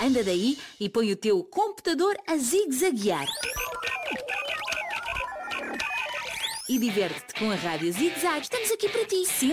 Anda daí e põe o teu computador a zigue-zaguear. E diverte-te com a Rádio Zig Zag. Estamos aqui para ti, sempre.